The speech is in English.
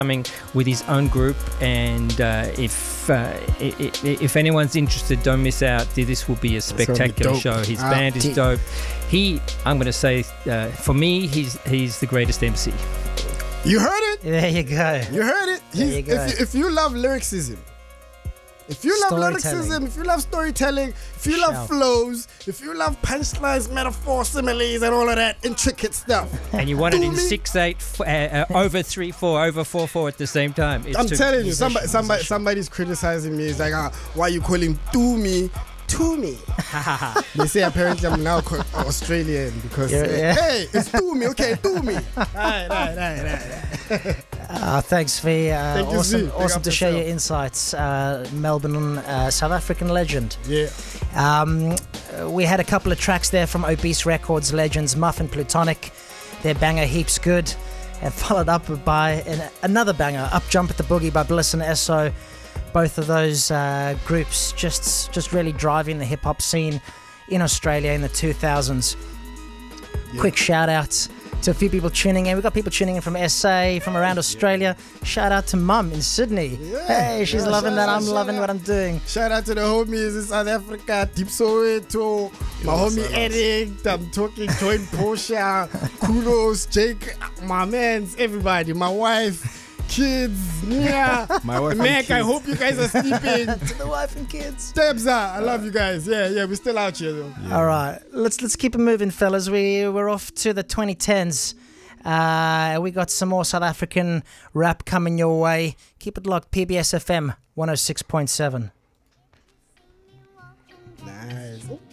coming with his own group, and if anyone's interested, don't miss out. This will be a spectacular show. His band is dope. I'm going to say, for me, he's the greatest MC. You heard it. There you go. You heard it. If you love lyricism, if you love lyricism, if you love storytelling, if you love flows, if you love punchlines, metaphors, similes, and all of that intricate stuff, and you want it in 6/8, over 3/4, over 4/4 at the same time. I'm telling you, somebody's criticizing me. It's like, why you call him Toomey? Toomey. They say apparently I'm now Australian because hey, it's Toomey. Okay, Toomey. Right. Thanks, V. Awesome to share your insights. Melbourne, South African legend. Yeah. We had a couple of tracks there from Obese Records legends Muff and Plutonic. Their banger Heaps Good, and followed up by another banger, Up Jump at the Boogie by Bliss and Esso. Both of those groups just really driving the hip hop scene in Australia in the 2000s. Yeah. Quick shout out to a few people tuning in. We've got people tuning in from SA, from around Australia. Shout out to Mum in Sydney. Yeah. Hey, she's loving that. I'm loving what I'm doing. Shout out to the homies in South Africa, Deep Soweto, my homie Eric. I'm talking Joint Portia, Kudos, Jake, my mans, everybody, my wife. Kids, yeah. My wife Mac, I hope you guys are sleeping. To the wife and kids. Debza, I love you guys. Yeah, we're still out here though. Yeah. All right, let's keep it moving, fellas. We're off to the 2010s. We got some more South African rap coming your way. Keep it locked. PBS FM 106.7. Nice.